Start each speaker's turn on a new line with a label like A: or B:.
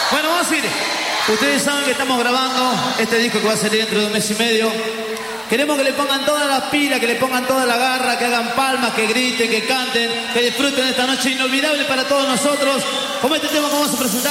A: Bueno, vamos a ir. Ustedes saben que estamos grabando este disco que va a salir dentro de un mes y medio. Queremos que le pongan todas las pilas, que le pongan toda la garra, que hagan palmas, que griten, que canten, que disfruten de esta noche inolvidable para todos nosotros. Como este tema que vamos a presentar.